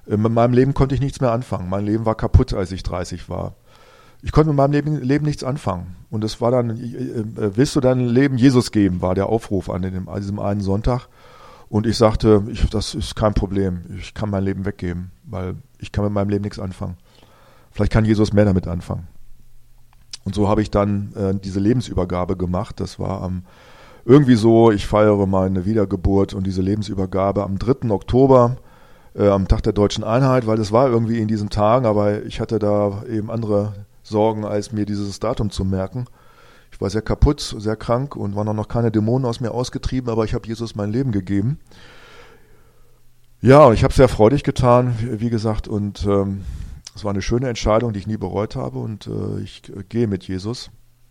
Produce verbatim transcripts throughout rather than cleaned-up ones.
Äh, mit meinem Leben konnte ich nichts mehr anfangen. Mein Leben war kaputt, als ich dreißig war. Ich konnte mit meinem Leben, Leben nichts anfangen. Und es war dann, äh, äh, willst du dein Leben Jesus geben, war der Aufruf an, dem, an diesem einen Sonntag. Und ich sagte, ich, das ist kein Problem. Ich kann mein Leben weggeben, weil ich kann mit meinem Leben nichts anfangen. Vielleicht kann Jesus mehr damit anfangen. Und so habe ich dann äh, diese Lebensübergabe gemacht. Das war am, irgendwie so, ich feiere meine Wiedergeburt und diese Lebensübergabe am dritten Oktober, äh, am Tag der Deutschen Einheit, weil es war irgendwie in diesen Tagen, aber ich hatte da eben andere Sorgen, als mir dieses Datum zu merken. Ich war sehr kaputt, sehr krank und waren noch keine Dämonen aus mir ausgetrieben, aber ich habe Jesus mein Leben gegeben. Ja, ich habe es sehr freudig getan, wie, wie gesagt, und ähm, es war eine schöne Entscheidung, die ich nie bereut habe und äh, ich äh, gehe mit Jesus.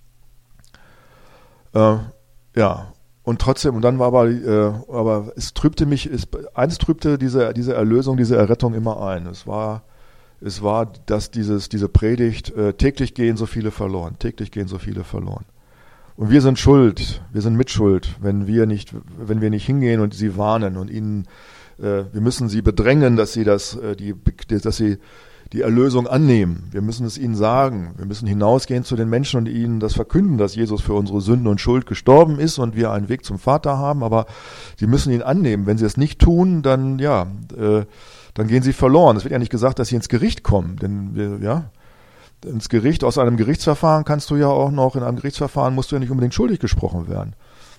Äh, ja, und trotzdem, und dann war aber, äh, aber es trübte mich, es, eins trübte diese, diese Erlösung, diese Errettung immer ein. Es war, es war, dass dieses, diese Predigt, äh, täglich gehen so viele verloren, täglich gehen so viele verloren. Und wir sind schuld, wir sind mitschuld, wenn wir nicht, wenn wir nicht hingehen und sie warnen und ihnen, äh, wir müssen sie bedrängen, dass sie das, äh, die, dass sie die Erlösung annehmen. Wir müssen es ihnen sagen. Wir müssen hinausgehen zu den Menschen und ihnen das verkünden, dass Jesus für unsere Sünden und Schuld gestorben ist und wir einen Weg zum Vater haben. Aber sie müssen ihn annehmen. Wenn sie es nicht tun, dann ja, äh, dann gehen sie verloren. Es wird ja nicht gesagt, dass sie ins Gericht kommen, denn wir, ja, ins Gericht, aus einem Gerichtsverfahren kannst du ja auch noch, in einem Gerichtsverfahren musst du ja nicht unbedingt schuldig gesprochen werden.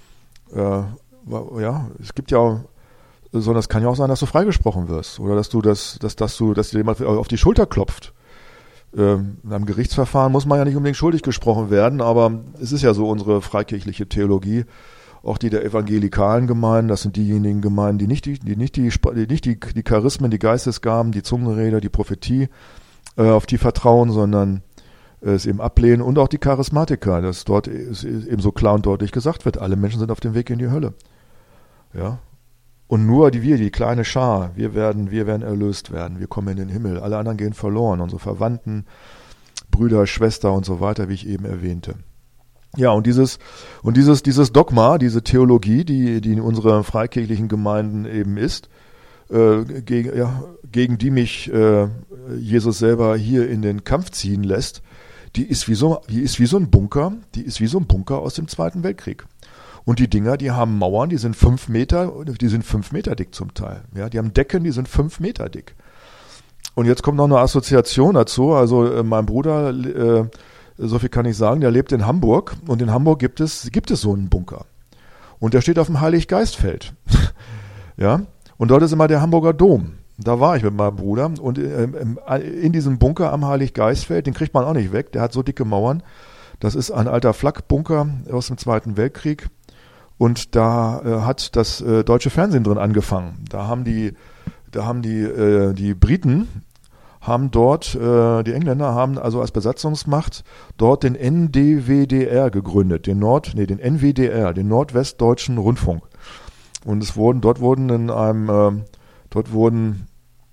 Äh, ja, es gibt ja auch, sondern es kann ja auch sein, dass du freigesprochen wirst oder dass du das, dass, dass du, dass dir jemand auf die Schulter klopft. Ähm, in einem Gerichtsverfahren muss man ja nicht unbedingt schuldig gesprochen werden, aber es ist ja so unsere freikirchliche Theologie, auch die der evangelikalen Gemeinden, das sind diejenigen Gemeinden, die nicht die, die nicht die, die nicht die, die Charismen, die Geistesgaben, die Zungenrede, die Prophetie, äh, auf die vertrauen, sondern äh, es eben ablehnen und auch die Charismatiker, dass dort eben so klar und deutlich gesagt wird, alle Menschen sind auf dem Weg in die Hölle. Ja. Und nur die wir, die kleine Schar, wir werden, wir werden erlöst werden, wir kommen in den Himmel. Alle anderen gehen verloren, unsere Verwandten, Brüder, Schwester und so weiter, wie ich eben erwähnte. Ja, und dieses, und dieses, dieses Dogma, diese Theologie, die, die in unseren freikirchlichen Gemeinden eben ist, äh, gegen, ja, gegen die mich äh, Jesus selber hier in den Kampf ziehen lässt, die ist wie so, die ist wie so ein Bunker, die ist wie so ein Bunker aus dem Zweiten Weltkrieg. Und die Dinger, die haben Mauern, die sind fünf Meter, die sind fünf Meter dick zum Teil. Ja, die haben Decken, die sind fünf Meter dick. Und jetzt kommt noch eine Assoziation dazu. Also äh, mein Bruder, äh, so viel kann ich sagen, der lebt in Hamburg und in Hamburg gibt es gibt es so einen Bunker. Und der steht auf dem Heiliggeistfeld. Ja, und dort ist immer der Hamburger Dom. Da war ich mit meinem Bruder und äh, in diesem Bunker am Heiliggeistfeld, den kriegt man auch nicht weg. Der hat so dicke Mauern. Das ist ein alter Flakbunker aus dem Zweiten Weltkrieg. Und da äh, hat das äh, deutsche Fernsehen drin angefangen. Da haben die, da haben die, äh, die Briten haben dort, äh, die Engländer haben also als Besatzungsmacht dort den N D W D R gegründet, den Nord, nee, den N W D R, den Nordwestdeutschen Rundfunk. Und es wurden, dort wurden in einem, äh, dort wurden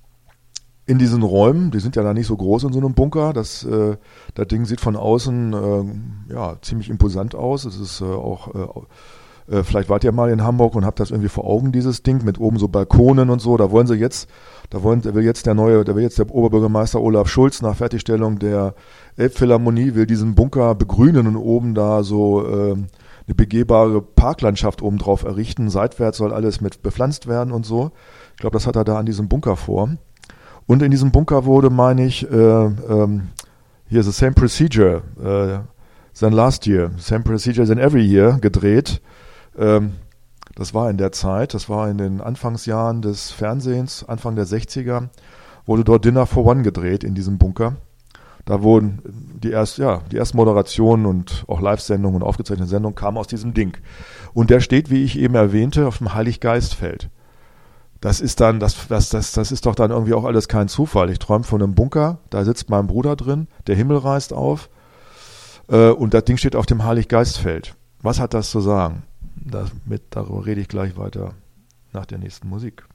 in diesen Räumen, die sind ja da nicht so groß in so einem Bunker, das, äh, das Ding sieht von außen äh, ja ziemlich imposant aus. Es ist äh, auch äh, Vielleicht wart ihr mal in Hamburg und habt das irgendwie vor Augen, dieses Ding, mit oben so Balkonen und so. Da wollen sie jetzt, da wollen, da will jetzt der neue, da will jetzt der Oberbürgermeister Olaf Schulz nach Fertigstellung der Elbphilharmonie, will diesen Bunker begrünen und oben da so äh, eine begehbare Parklandschaft oben drauf errichten. Seitwärts soll alles mit bepflanzt werden und so. Ich glaube, das hat er da an diesem Bunker vor. Und in diesem Bunker wurde, meine ich, äh, ähm, hier The Same Procedure äh, than last year, Same Procedure than every year gedreht. Das war in der Zeit, das war in den Anfangsjahren des Fernsehens, Anfang der sechziger, wurde dort Dinner for One gedreht in diesem Bunker. Da wurden die erst, ja, die ersten Moderationen und auch Live-Sendungen und aufgezeichnete Sendungen kamen aus diesem Ding. Und der steht, wie ich eben erwähnte, auf dem Heiliggeistfeld. Das ist dann, das, das, das, das ist doch dann irgendwie auch alles kein Zufall. Ich träume von einem Bunker, da sitzt mein Bruder drin, der Himmel reißt auf, äh, und das Ding steht auf dem Heiliggeistfeld. Was hat das zu sagen? Damit, darüber rede ich gleich weiter nach der nächsten Musik.